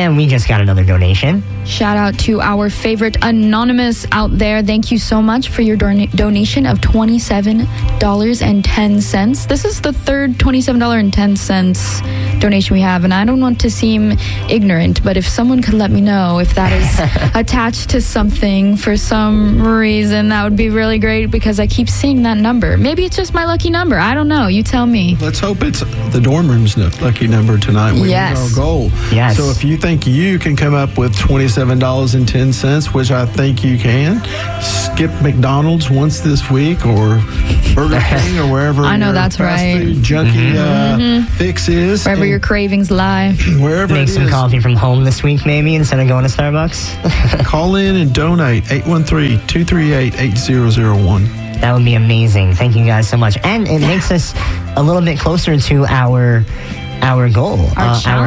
And we just got another donation. Shout out to our favorite Anonymous out there. Thank you so much for your donation of $27.10. This is the third $27.10 donation we have, and I don't want to seem ignorant, but if someone could let me know if that is attached to something for some reason, that would be really great, because I keep seeing that number. Maybe it's just my lucky number. I don't know. You tell me. Let's hope it's the dorm room's lucky number tonight. We Yes. need our goal. Yes. So if you think you can come up with $27.10, which I think you can, skip McDonald's once this week, or Burger King, or wherever I know your that's fast right. food junkie fix is. Wherever and your cravings lie. wherever Make it some is, coffee from home this week, maybe, instead of going to Starbucks. call in and donate 813-238-8001. That would be amazing. Thank you guys so much. And it makes us a little bit closer to our goal, Our our